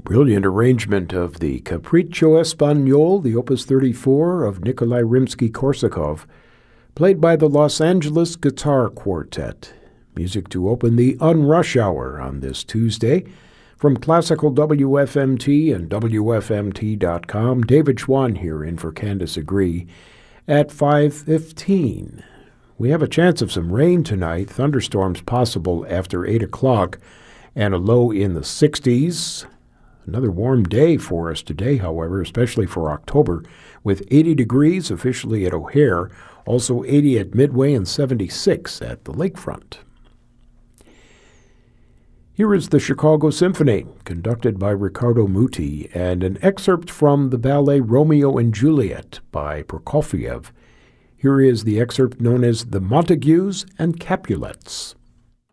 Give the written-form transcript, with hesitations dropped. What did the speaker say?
brilliant arrangement of the Capriccio Espagnol, the Opus 34 of Nikolai Rimsky-Korsakov, played by the Los Angeles Guitar Quartet. Music to open the Unrush Hour on this Tuesday. From Classical WFMT and WFMT.com, David Schwann here in for Candace Agree at 5:15. We have a chance of some rain tonight, thunderstorms possible after 8 o'clock, and a low in the 60s. Another warm day for us today, however, especially for October, with 80 degrees officially at O'Hare, also 80 at Midway and 76 at the lakefront. Here is the Chicago Symphony, conducted by Riccardo Muti, and an excerpt from the ballet Romeo and Juliet by Prokofiev. Here is the excerpt known as The Montagues and Capulets.